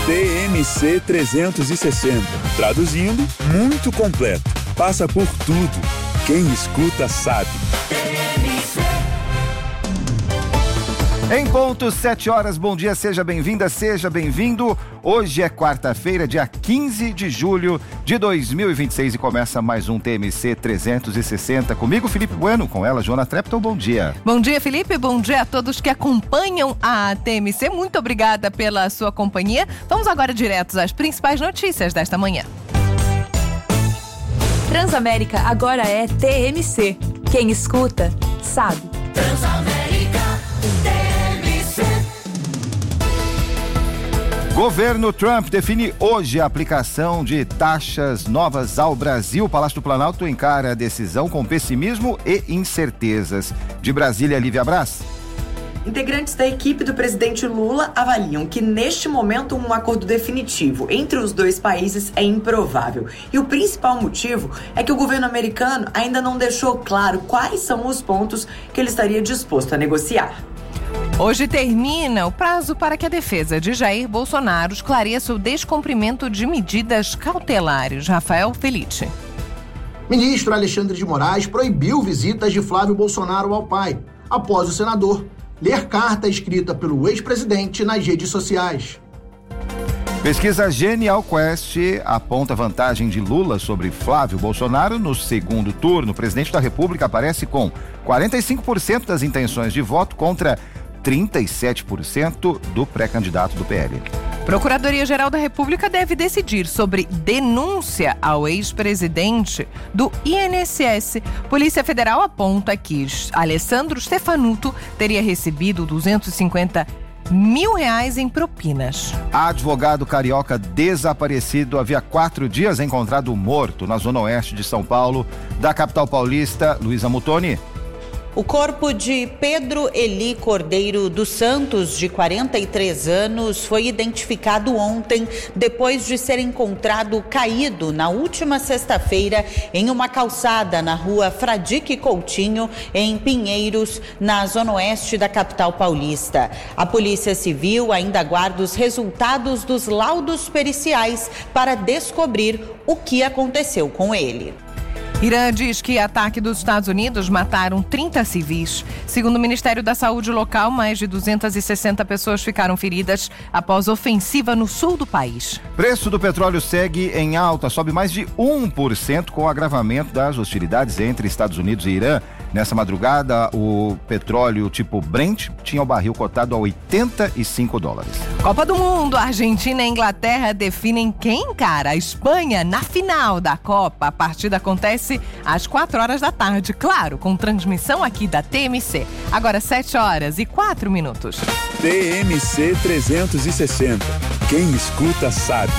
TMC 360. Traduzindo, muito completo. Passa por tudo. Quem escuta sabe. Em ponto, 7 horas, bom dia, seja bem-vinda, seja bem-vindo. Hoje é quarta-feira, dia 15 de julho de 2026 e começa mais um TMC 360. Comigo, Felipe Bueno, com ela, Joana Trepton, bom dia. Bom dia, Felipe, bom dia a todos que acompanham a TMC. Muito obrigada pela sua companhia. Vamos agora diretos às principais notícias desta manhã. Transamérica agora é TMC. Quem escuta, sabe. Transamérica TMC. Governo Trump define hoje a aplicação de taxas novas ao Brasil. O Palácio do Planalto encara a decisão com pessimismo e incertezas. De Brasília, Lívia Braz. Integrantes da equipe do presidente Lula avaliam que, neste momento, um acordo definitivo entre os dois países é improvável. E o principal motivo é que o governo americano ainda não deixou claro quais são os pontos que ele estaria disposto a negociar. Hoje termina o prazo para que a defesa de Jair Bolsonaro esclareça o descumprimento de medidas cautelares. Rafael Felice. Ministro Alexandre de Moraes proibiu visitas de Flávio Bolsonaro ao pai, após o senador ler carta escrita pelo ex-presidente nas redes sociais. Pesquisa Genial Quest aponta vantagem de Lula sobre Flávio Bolsonaro no segundo turno. O presidente da República aparece com 45% das intenções de voto contra 37% do pré-candidato do PL. Procuradoria-Geral da República deve decidir sobre denúncia ao ex-presidente do INSS. Polícia Federal aponta que Alessandro Stefanuto teria recebido R$250 mil em propinas. Advogado carioca desaparecido havia 4 dias encontrado morto na zona oeste de São Paulo, da capital paulista. Luísa Mutoni. O corpo de Pedro Eli Cordeiro dos Santos, de 43 anos, foi identificado ontem depois de ser encontrado caído na última sexta-feira em uma calçada na rua Fradique Coutinho, em Pinheiros, na zona oeste da capital paulista. A Polícia Civil ainda aguarda os resultados dos laudos periciais para descobrir o que aconteceu com ele. Irã diz que ataque dos Estados Unidos mataram 30 civis. Segundo o Ministério da Saúde local, mais de 260 pessoas ficaram feridas após ofensiva no sul do país. Preço do petróleo segue em alta, sobe mais de 1% com o agravamento das hostilidades entre Estados Unidos e Irã. Nessa madrugada, o petróleo tipo Brent tinha o barril cotado a $85. Copa do Mundo, Argentina e Inglaterra definem quem encara a Espanha na final da Copa. A partida acontece às 4 horas da tarde, claro, com transmissão aqui da TMC. Agora 7 horas e 4 minutos. TMC 360. Quem escuta sabe.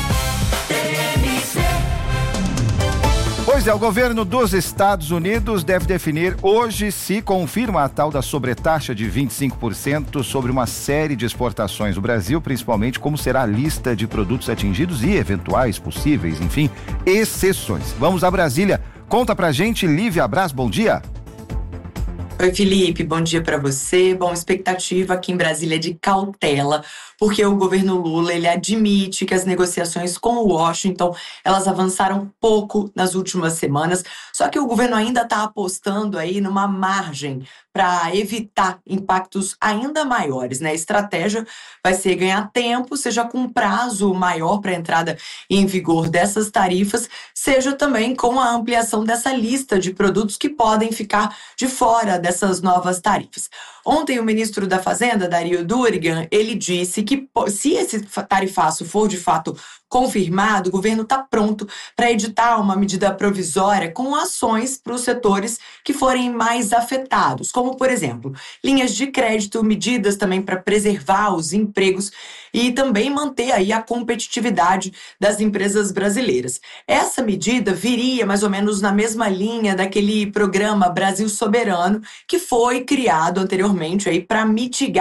Pois é, o governo dos Estados Unidos deve definir hoje se confirma a tal da sobretaxa de 25% sobre uma série de exportações do Brasil, principalmente como será a lista de produtos atingidos e eventuais possíveis, enfim, exceções. Vamos a Brasília. Conta pra gente, Lívia Braz, bom dia. Oi, Felipe, bom dia para você. Bom, expectativa aqui em Brasília de cautela, porque o governo Lula, ele admite que as negociações com o Washington, elas avançaram pouco nas últimas semanas, só que o governo ainda está apostando aí numa margem para evitar impactos ainda maiores, né? A estratégia vai ser ganhar tempo, seja com prazo maior para a entrada em vigor dessas tarifas, seja também com a ampliação dessa lista de produtos que podem ficar de fora dessas novas tarifas. Ontem, o ministro da Fazenda, Dario Durigan, ele disse que se esse tarifaço for de fato confirmado, o governo está pronto para editar uma medida provisória com ações para os setores que forem mais afetados, como, por exemplo, linhas de crédito, medidas também para preservar os empregos e também manter aí a competitividade das empresas brasileiras. Essa medida viria mais ou menos na mesma linha daquele programa Brasil Soberano que foi criado anteriormente aí para mitigar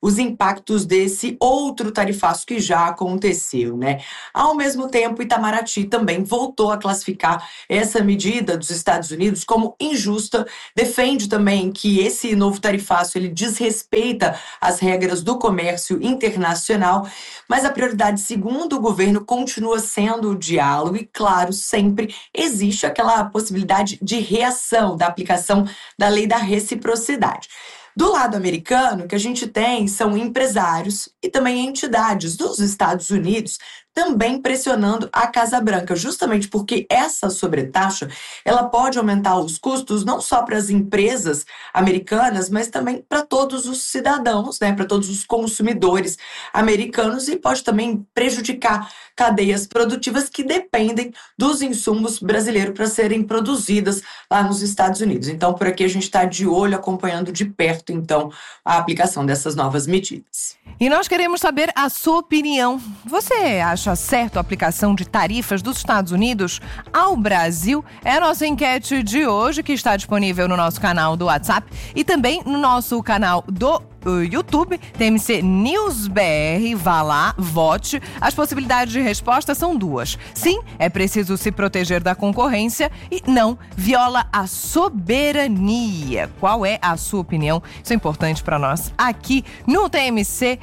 os impactos desse outro tarifaço que já aconteceu, né? Ao mesmo tempo, Itamaraty também voltou a classificar essa medida dos Estados Unidos como injusta, defende também que esse novo tarifaço ele desrespeita as regras do comércio internacional, mas a prioridade, segundo o governo, continua sendo o diálogo e, claro, sempre existe aquela possibilidade de reação da aplicação da lei da reciprocidade. Do lado americano, o que a gente tem são empresários e também entidades dos Estados Unidos também pressionando a Casa Branca, justamente porque essa sobretaxa ela pode aumentar os custos não só para as empresas americanas, mas também para todos os cidadãos, né, para todos os consumidores americanos e pode também prejudicar cadeias produtivas que dependem dos insumos brasileiros para serem produzidas lá nos Estados Unidos. Então, por aqui a gente está de olho, acompanhando de perto, então, a aplicação dessas novas medidas. E nós queremos saber a sua opinião. Você acha certo a aplicação de tarifas dos Estados Unidos ao Brasil? É a nossa enquete de hoje, que está disponível no nosso canal do WhatsApp e também no nosso canal do YouTube, TMC News BR. Vá lá, vote. As possibilidades de resposta são duas. Sim, é preciso se proteger da concorrência e não, viola a soberania. Qual é a sua opinião? Isso é importante para nós aqui no TMC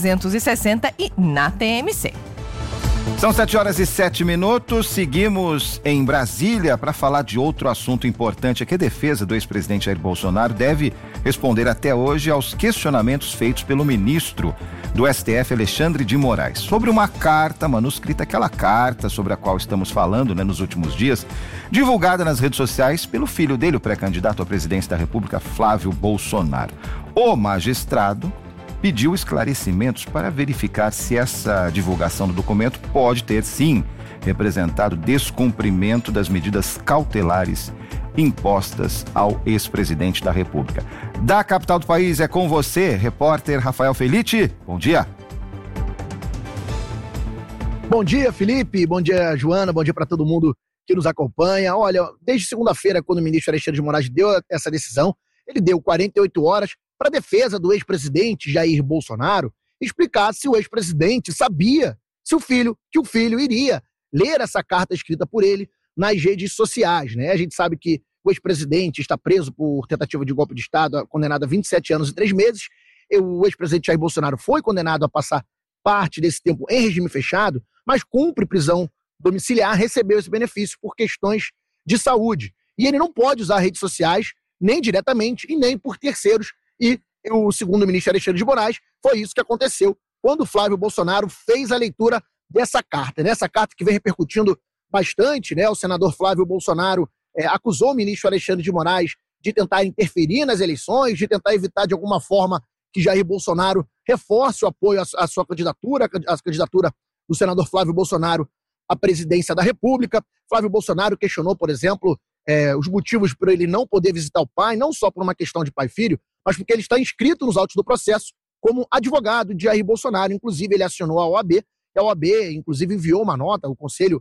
360 e na TMC. São 7h07, seguimos em Brasília para falar de outro assunto importante, que a defesa do ex-presidente Jair Bolsonaro deve responder até hoje aos questionamentos feitos pelo ministro do STF, Alexandre de Moraes, sobre uma carta manuscrita, aquela carta sobre a qual estamos falando, né, nos últimos dias, divulgada nas redes sociais pelo filho dele, o pré-candidato à presidência da República, Flávio Bolsonaro. O magistrado pediu esclarecimentos para verificar se essa divulgação do documento pode ter, sim, representado descumprimento das medidas cautelares impostas ao ex-presidente da República. Da capital do país, é com você, repórter Rafael Felite. Bom dia. Bom dia, Felipe. Bom dia, Joana. Bom dia para todo mundo que nos acompanha. Olha, desde segunda-feira, quando o ministro Alexandre de Moraes deu essa decisão, ele deu 48 horas para a defesa do ex-presidente Jair Bolsonaro explicar se o ex-presidente sabia que o filho iria ler essa carta escrita por ele nas redes sociais, né? A gente sabe que o ex-presidente está preso por tentativa de golpe de Estado, condenado a 27 anos e 3 meses. O ex-presidente Jair Bolsonaro foi condenado a passar parte desse tempo em regime fechado, mas cumpre prisão domiciliar, recebeu esse benefício por questões de saúde. E ele não pode usar redes sociais nem diretamente e nem por terceiros. E o segundo ministro Alexandre de Moraes, foi isso que aconteceu quando o Flávio Bolsonaro fez a leitura dessa carta, né? Essa carta que vem repercutindo bastante, né? O senador Flávio Bolsonaro acusou o ministro Alexandre de Moraes de tentar interferir nas eleições, de tentar evitar de alguma forma que Jair Bolsonaro reforce o apoio à sua candidatura, a candidatura do senador Flávio Bolsonaro à presidência da República. Flávio Bolsonaro questionou, por exemplo, os motivos para ele não poder visitar o pai, não só por uma questão de pai e filho, mas porque ele está inscrito nos autos do processo como advogado de Jair Bolsonaro. Inclusive, ele acionou a OAB, e a OAB, inclusive, enviou uma nota, o Conselho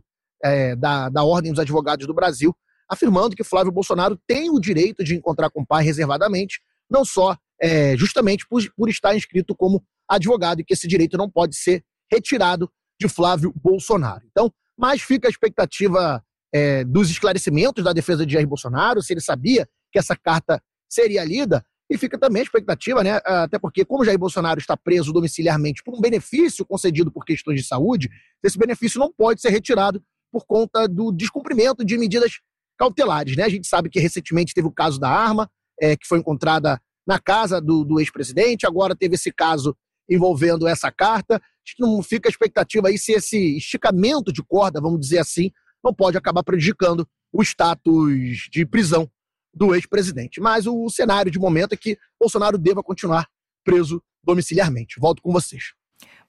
da Ordem dos Advogados do Brasil, afirmando que Flávio Bolsonaro tem o direito de encontrar com o pai reservadamente, não só justamente por estar inscrito como advogado, e que esse direito não pode ser retirado de Flávio Bolsonaro. Então, mas fica a expectativa dos esclarecimentos da defesa de Jair Bolsonaro, se ele sabia que essa carta seria lida, e fica também a expectativa, né, até porque como Jair Bolsonaro está preso domiciliarmente por um benefício concedido por questões de saúde, esse benefício não pode ser retirado por conta do descumprimento de medidas cautelares, né? A gente sabe que recentemente teve o caso da arma, que foi encontrada na casa do ex-presidente, agora teve esse caso envolvendo essa carta. Acho que não fica a expectativa aí se esse esticamento de corda, vamos dizer assim, não pode acabar prejudicando o status de prisão do ex-presidente. Mas o cenário de momento é que Bolsonaro deva continuar preso domiciliarmente. Volto com vocês.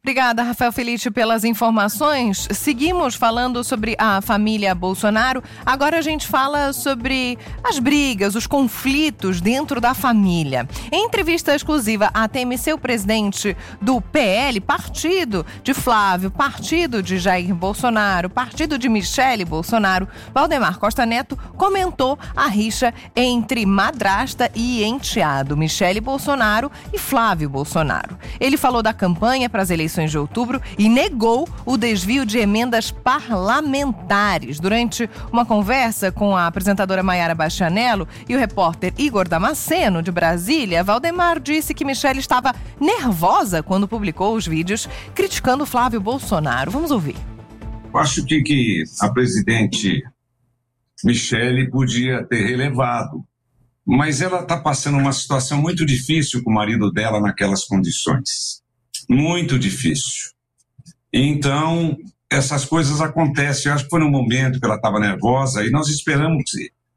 Obrigada, Rafael Felice, pelas informações. Seguimos falando sobre a família Bolsonaro. Agora a gente fala sobre as brigas, os conflitos dentro da família. Em entrevista exclusiva à TMC, o presidente do PL, partido de Flávio, partido de Jair Bolsonaro, partido de Michele Bolsonaro, Valdemar Costa Neto, comentou a rixa entre madrasta e enteado, Michele Bolsonaro e Flávio Bolsonaro. Ele falou da campanha para as eleições de outubro e negou o desvio de emendas parlamentares. Durante uma conversa com a apresentadora Maiara Bastianello e o repórter Igor Damasceno, de Brasília, Valdemar disse que Michele estava nervosa quando publicou os vídeos criticando Flávio Bolsonaro. Vamos ouvir. Eu acho que a presidente Michele podia ter relevado, mas ela está passando uma situação muito difícil com o marido dela naquelas condições. Muito difícil. Então, essas coisas acontecem. Eu acho que foi no momento que ela estava nervosa e nós esperamos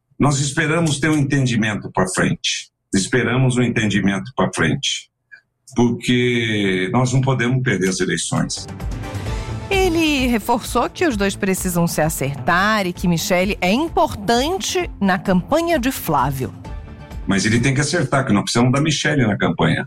ter um entendimento para frente. Esperamos um entendimento para frente. Porque nós não podemos perder as eleições. Ele reforçou que os dois precisam se acertar e que Michele é importante na campanha de Flávio. Mas ele tem que acertar, que nós precisamos da Michele na campanha.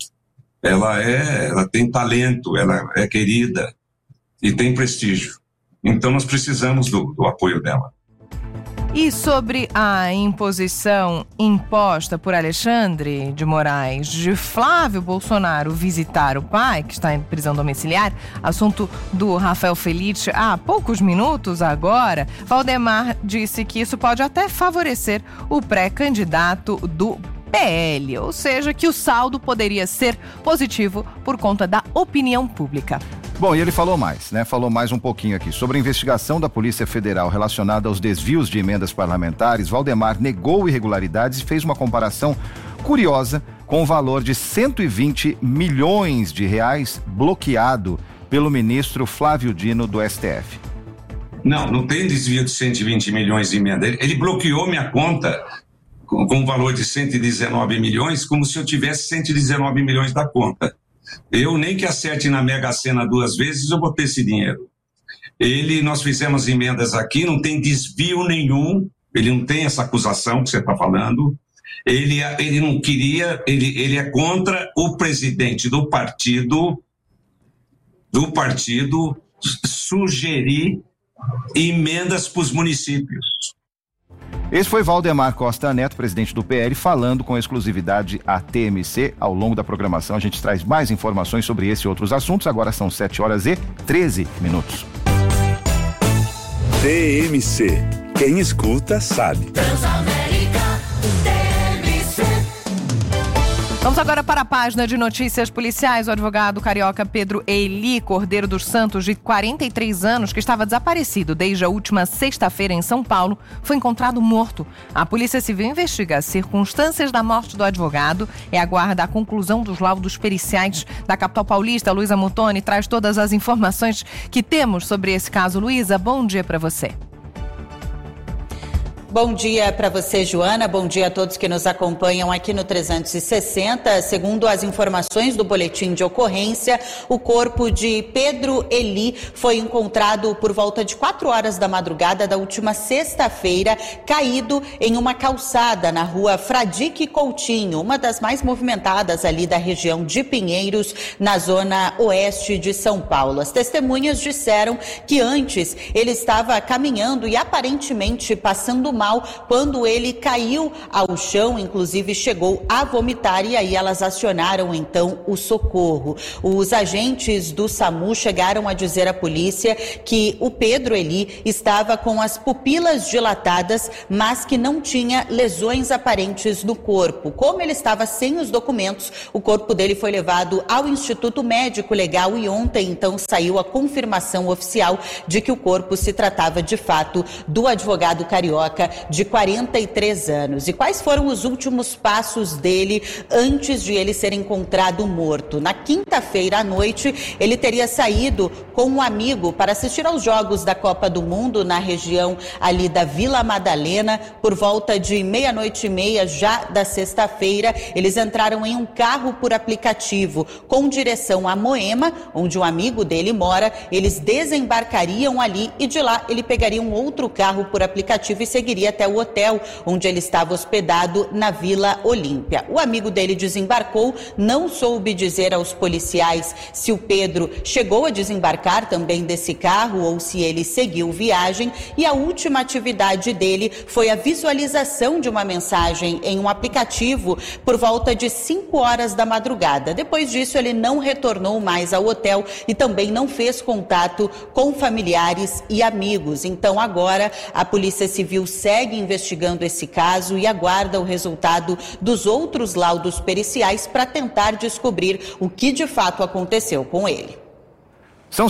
Ela tem talento, ela é querida e tem prestígio. Então nós precisamos do apoio dela. E sobre a imposição imposta por Alexandre de Moraes de Flávio Bolsonaro visitar o pai, que está em prisão domiciliar, assunto do Rafael Felice há poucos minutos agora, Valdemar disse que isso pode até favorecer o pré-candidato do PL, ou seja, que o saldo poderia ser positivo por conta da opinião pública. Bom, e ele falou mais, né? Falou mais um pouquinho aqui sobre a investigação da Polícia Federal relacionada aos desvios de emendas parlamentares. Valdemar negou irregularidades e fez uma comparação curiosa com o valor de 120 milhões de reais bloqueado pelo ministro Flávio Dino do STF. Não tem desvio de 120 milhões de emenda. Ele bloqueou minha conta com um valor de 119 milhões, como se eu tivesse 119 milhões da conta. Eu nem que acerte na Mega Sena 2 vezes, eu vou ter esse dinheiro. Nós fizemos emendas aqui, não tem desvio nenhum, ele não tem essa acusação que você está falando. Ele não queria, ele é contra o presidente do partido sugerir emendas para os municípios. Esse foi Valdemar Costa Neto, presidente do PL, falando com exclusividade à TMC. Ao longo da programação, a gente traz mais informações sobre esse e outros assuntos. Agora são 7h13. TMC. Quem escuta, sabe. Vamos agora para a página de notícias policiais. O advogado carioca Pedro Eli Cordeiro dos Santos, de 43 anos, que estava desaparecido desde a última sexta-feira em São Paulo, foi encontrado morto. A Polícia Civil investiga as circunstâncias da morte do advogado e aguarda a conclusão dos laudos periciais da capital paulista. Luísa Mutoni traz todas as informações que temos sobre esse caso. Luísa, bom dia para você. Bom dia para você, Joana. Bom dia a todos que nos acompanham aqui no 360. Segundo as informações do boletim de ocorrência, o corpo de Pedro Eli foi encontrado por volta de 4 horas da madrugada da última sexta-feira, caído em uma calçada na rua Fradique Coutinho, uma das mais movimentadas ali da região de Pinheiros, na zona oeste de São Paulo. As testemunhas disseram que antes ele estava caminhando e aparentemente passando mal quando ele caiu ao chão, inclusive chegou a vomitar, e aí elas acionaram então o socorro. Os agentes do SAMU chegaram a dizer à polícia que o Pedro Eli estava com as pupilas dilatadas, mas que não tinha lesões aparentes no corpo. Como ele estava sem os documentos, o corpo dele foi levado ao Instituto Médico Legal e ontem então saiu a confirmação oficial de que o corpo se tratava de fato do advogado carioca de 43 anos. E quais foram os últimos passos dele antes de ele ser encontrado morto? Na quinta-feira à noite, ele teria saído com um amigo para assistir aos Jogos da Copa do Mundo na região ali da Vila Madalena. Por volta de 00:30 já da sexta-feira, eles entraram em um carro por aplicativo com direção a Moema, onde um amigo dele mora. Eles desembarcariam ali e de lá ele pegaria um outro carro por aplicativo e seguiria até o hotel onde ele estava hospedado na Vila Olímpia. O amigo dele desembarcou, não soube dizer aos policiais se o Pedro chegou a desembarcar também desse carro ou se ele seguiu viagem, e a última atividade dele foi a visualização de uma mensagem em um aplicativo por volta de 5h da madrugada. Depois disso, ele não retornou mais ao hotel e também não fez contato com familiares e amigos. Então, agora, a Polícia Civil segue investigando esse caso e aguarda o resultado dos outros laudos periciais para tentar descobrir o que de fato aconteceu com ele. São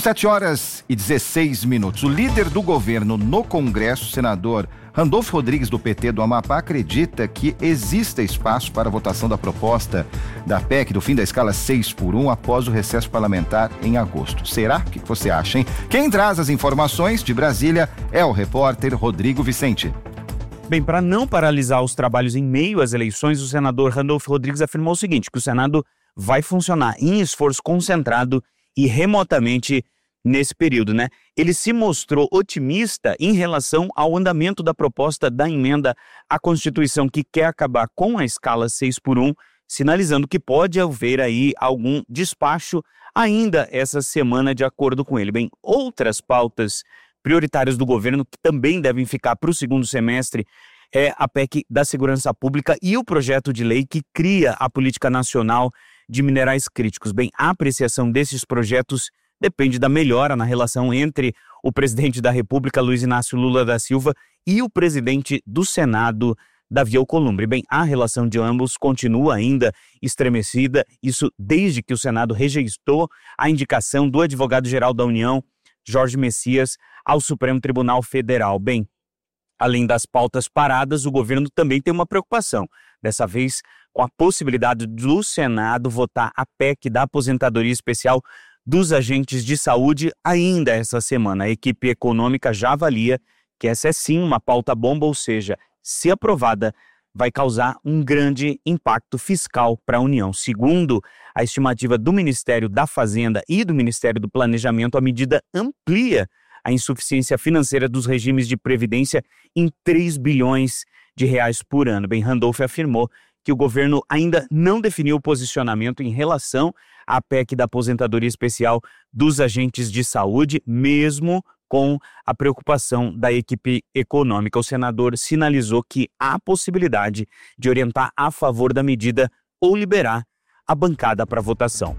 7h16. O líder do governo no Congresso, senador Randolfo Rodrigues, do PT do Amapá, acredita que exista espaço para a votação da proposta da PEC do fim da escala 6x1 após o recesso parlamentar em agosto. Será? O que você acha, hein? Quem traz as informações de Brasília é o repórter Rodrigo Vicente. Bem, para não paralisar os trabalhos em meio às eleições, o senador Randolfo Rodrigues afirmou o seguinte, que o Senado vai funcionar em esforço concentrado e remotamente nesse período, né? Ele se mostrou otimista em relação ao andamento da proposta da emenda à Constituição que quer acabar com a escala 6x1, sinalizando que pode haver aí algum despacho ainda essa semana, de acordo com ele. Bem, outras pautas prioritárias do governo que também devem ficar para o segundo semestre é a PEC da Segurança Pública e o projeto de lei que cria a Política Nacional de Minerais Críticos. Bem, a apreciação desses projetos depende da melhora na relação entre o presidente da República, Luiz Inácio Lula da Silva, e o presidente do Senado, Davi Alcolumbre. Bem, a relação de ambos continua ainda estremecida, isso desde que o Senado rejeitou a indicação do advogado-geral da União, Jorge Messias, ao Supremo Tribunal Federal. Bem, além das pautas paradas, o governo também tem uma preocupação, dessa vez com a possibilidade do Senado votar a PEC da aposentadoria especial dos agentes de saúde ainda essa semana. A equipe econômica já avalia que essa é sim uma pauta bomba, ou seja, se aprovada, vai causar um grande impacto fiscal para a União. Segundo a estimativa do Ministério da Fazenda e do Ministério do Planejamento, a medida amplia a insuficiência financeira dos regimes de previdência em 3 bilhões de reais por ano. Bem, Randolfo afirmou que o governo ainda não definiu o posicionamento em relação à PEC da aposentadoria especial dos agentes de saúde, mesmo com a preocupação da equipe econômica. O senador sinalizou que há possibilidade de orientar a favor da medida ou liberar a bancada para votação.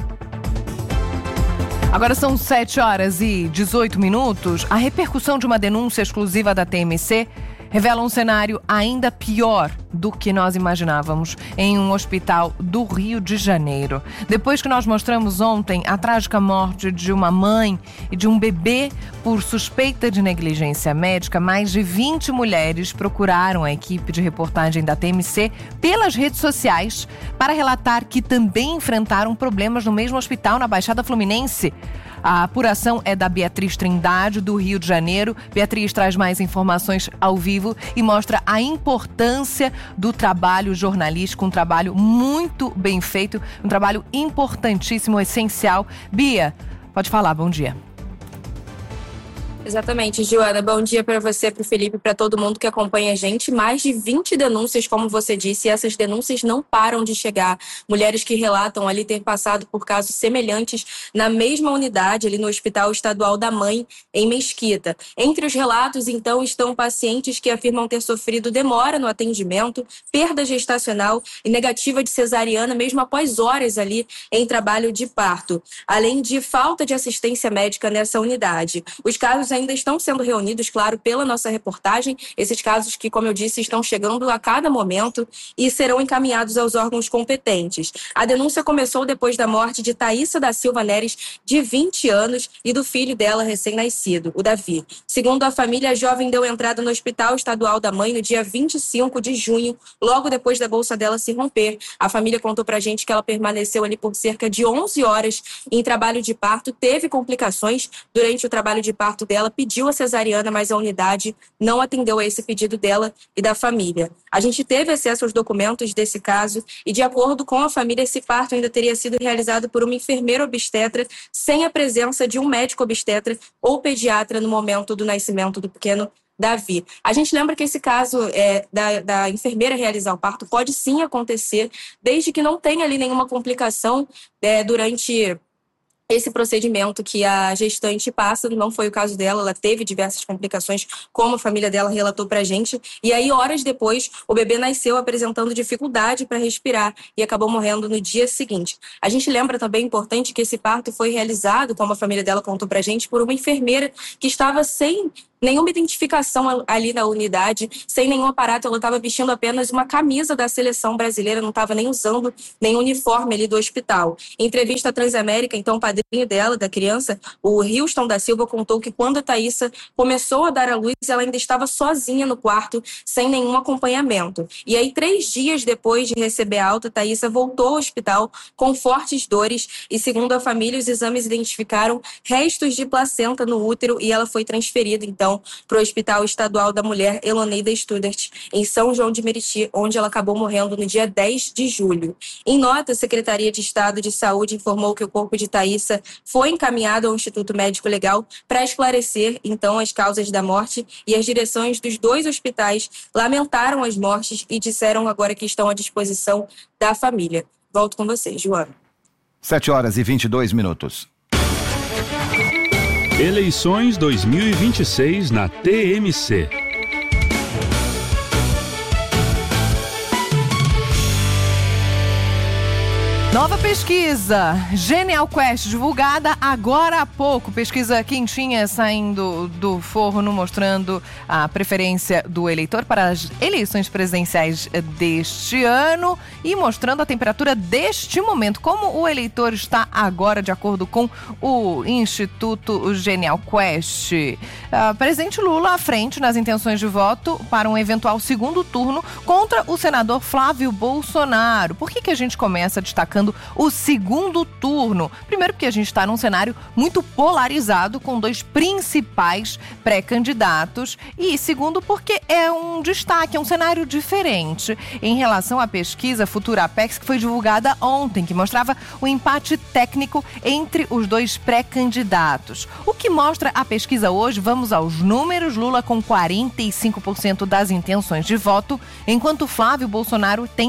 Agora são 7h18. A repercussão de uma denúncia exclusiva da TMC revela um cenário ainda pior do que nós imaginávamos em um hospital do Rio de Janeiro. Depois que nós mostramos ontem a trágica morte de uma mãe e de um bebê por suspeita de negligência médica, mais de 20 mulheres procuraram a equipe de reportagem da TMC pelas redes sociais para relatar que também enfrentaram problemas no mesmo hospital na Baixada Fluminense. A apuração é da Beatriz Trindade, do Rio de Janeiro. Beatriz traz mais informações ao vivo e mostra a importância do trabalho jornalístico, um trabalho muito bem feito, um trabalho importantíssimo, essencial. Bia, pode falar, bom dia. Exatamente, Joana. Bom dia para você, para o Felipe, para todo mundo que acompanha a gente. Mais de 20 denúncias, como você disse, e essas denúncias não param de chegar. Mulheres que relatam ali ter passado por casos semelhantes na mesma unidade, ali no Hospital Estadual da Mãe, em Mesquita. Entre os relatos, então, estão pacientes que afirmam ter sofrido demora no atendimento, perda gestacional e negativa de cesariana, mesmo após horas ali em trabalho de parto, além de falta de assistência médica nessa unidade. Os casos ainda estão sendo reunidos, claro, pela nossa reportagem. Esses casos que, como eu disse, estão chegando a cada momento e serão encaminhados aos órgãos competentes. A denúncia começou depois da morte de Thaísa da Silva Neres, de 20 anos, e do filho dela recém-nascido, o Davi. Segundo a família, a jovem deu entrada no Hospital Estadual da Mãe no dia 25 de junho, logo depois da bolsa dela se romper. A família contou pra gente que ela permaneceu ali por cerca de 11 horas em trabalho de parto, teve complicações durante o trabalho de parto dela, pediu a cesariana, mas a unidade não atendeu a esse pedido dela e da família. A gente teve acesso aos documentos desse caso e, de acordo com a família, esse parto ainda teria sido realizado por uma enfermeira obstetra sem a presença de um médico obstetra ou pediatra no momento do nascimento do pequeno Davi. A gente lembra que esse caso da enfermeira realizar o parto pode sim acontecer, desde que não tenha ali nenhuma complicação durante esse procedimento que a gestante passa. Não foi o caso dela, ela teve diversas complicações, como a família dela relatou pra gente, e aí horas depois o bebê nasceu apresentando dificuldade para respirar e acabou morrendo no dia seguinte. A gente lembra também, importante, que esse parto foi realizado, como a família dela contou pra gente, por uma enfermeira que estava sem nenhuma identificação ali na unidade, sem nenhum aparato. Ela estava vestindo apenas uma camisa da seleção brasileira, não estava nem usando nenhum uniforme ali do hospital. Em entrevista à Transamérica, então, o padrinho dela, da criança, o Houston da Silva, contou que quando a Thaísa começou a dar à luz, ela ainda estava sozinha no quarto, sem nenhum acompanhamento. E aí, 3 dias depois de receber a alta, a Thaísa voltou ao hospital com fortes dores e, segundo a família, os exames identificaram restos de placenta no útero e ela foi transferida, então, para o Hospital Estadual da Mulher Eloneida Studart, em São João de Meriti, onde ela acabou morrendo no dia 10 de julho. Em nota, a Secretaria de Estado de Saúde informou que o corpo de Thaísa foi encaminhado ao Instituto Médico Legal para esclarecer, então, as causas da morte, e as direções dos 2 hospitais lamentaram as mortes e disseram agora que estão à disposição da família. Volto com você, Joana. 7h22. Eleições 2026 na TMC. Nova pesquisa, Genial Quest, divulgada agora há pouco. Pesquisa quentinha saindo do forno, mostrando a preferência do eleitor para as eleições presidenciais deste ano e mostrando a temperatura deste momento. Como o eleitor está agora, de acordo com o Instituto Genial Quest. Presidente Lula à frente nas intenções de voto para um eventual segundo turno contra o senador Flávio Bolsonaro. Por que a gente começa destacando o segundo turno? Primeiro, porque a gente está num cenário muito polarizado, com 2 principais pré-candidatos, e segundo, porque é um destaque, é um cenário diferente em relação à pesquisa Futura Apex, que foi divulgada ontem, que mostrava o empate técnico entre os 2 pré-candidatos. O que mostra a pesquisa hoje? Vamos aos números. Lula com 45% das intenções de voto, enquanto Flávio Bolsonaro tem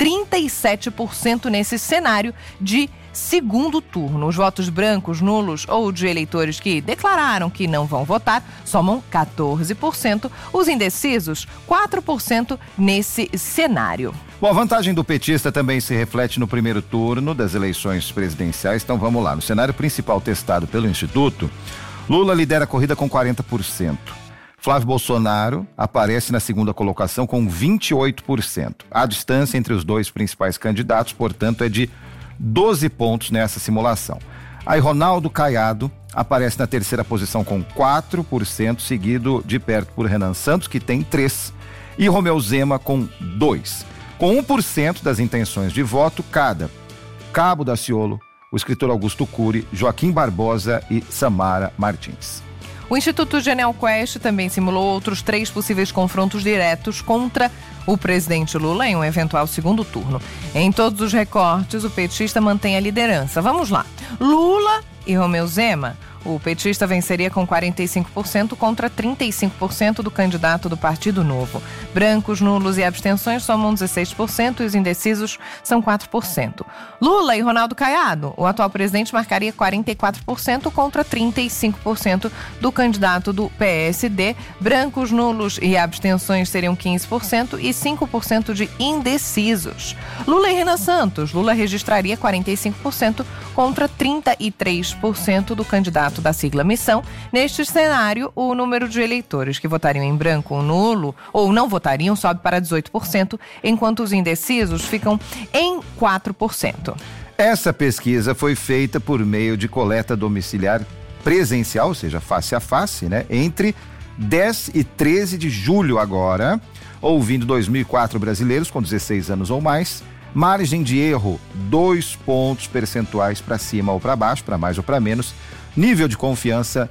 37% nesse cenário de segundo turno. Os votos brancos, nulos ou de eleitores que declararam que não vão votar somam 14%. Os indecisos, 4% nesse cenário. Bom, a vantagem do petista também se reflete no primeiro turno das eleições presidenciais. Então vamos lá. No cenário principal testado pelo Instituto, Lula lidera a corrida com 40%. Flávio Bolsonaro aparece na segunda colocação com 28%. A distância entre os 2 principais candidatos, portanto, é de 12 pontos nessa simulação. Aí Ronaldo Caiado aparece na terceira posição com 4%, seguido de perto por Renan Santos, que tem 3%, e Romeu Zema com 2%. Com 1% das intenções de voto cada. Cabo Daciolo, o escritor Augusto Cury, Joaquim Barbosa e Samara Martins. O Instituto Genial Quest também simulou outros 3 possíveis confrontos diretos contra o presidente Lula em um eventual segundo turno. Em todos os recortes, o petista mantém a liderança. Vamos lá. Lula e Romeu Zema. O petista venceria com 45% contra 35% do candidato do Partido Novo. Brancos, nulos e abstenções somam 16% e os indecisos são 4%. Lula e Ronaldo Caiado. O atual presidente marcaria 44% contra 35% do candidato do PSD. Brancos, nulos e abstenções seriam 15% e 5% de indecisos. Lula e Renan Santos. Lula registraria 45% contra 33% do candidato candidato da sigla Missão. Neste cenário, o número de eleitores que votariam em branco ou nulo ou não votariam sobe para 18%, enquanto os indecisos ficam em 4%. Essa pesquisa foi feita por meio de coleta domiciliar presencial, ou seja, face a face, né? Entre 10 e 13 de julho agora, ouvindo 2.004 brasileiros com 16 anos ou mais. Margem de erro, 2 pontos percentuais para cima ou para baixo, para mais ou para menos. Nível de confiança,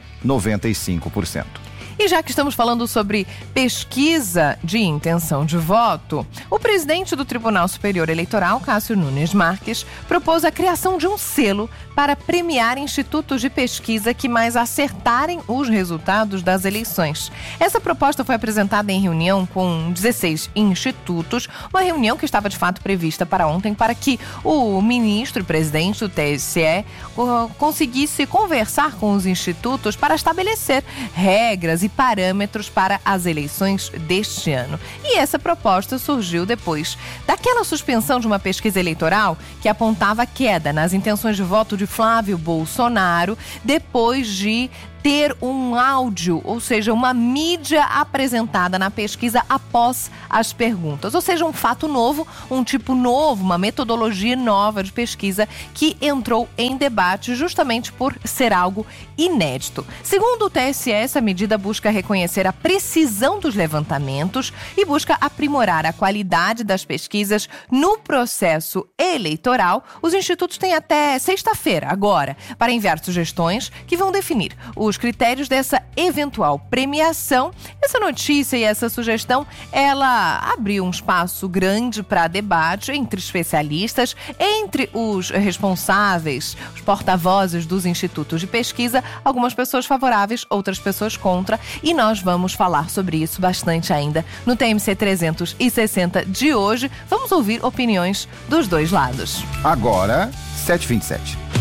95%. E já que estamos falando sobre pesquisa de intenção de voto, o presidente do Tribunal Superior Eleitoral, Cássio Nunes Marques, propôs a criação de um selo para premiar institutos de pesquisa que mais acertarem os resultados das eleições. Essa proposta foi apresentada em reunião com 16 institutos, uma reunião que estava de fato prevista para ontem, para que o ministro e presidente do TSE conseguisse conversar com os institutos para estabelecer regras e parâmetros para as eleições deste ano. E essa proposta surgiu depois daquela suspensão de uma pesquisa eleitoral que apontava queda nas intenções de voto de Flávio Bolsonaro depois de ter um áudio, ou seja, uma mídia apresentada na pesquisa após as perguntas. Ou seja, um fato novo, um tipo novo, uma metodologia nova de pesquisa que entrou em debate justamente por ser algo inédito. Segundo o TSE, essa medida busca reconhecer a precisão dos levantamentos e busca aprimorar a qualidade das pesquisas no processo eleitoral. Os institutos têm até sexta-feira, agora, para enviar sugestões que vão definir os critérios dessa eventual premiação. Essa notícia e essa sugestão, ela abriu um espaço grande para debate entre especialistas, entre os responsáveis, os porta-vozes dos institutos de pesquisa, algumas pessoas favoráveis, outras pessoas contra, e nós vamos falar sobre isso bastante ainda no TMC 360 de hoje. Vamos ouvir opiniões dos dois lados. Agora, 7h27.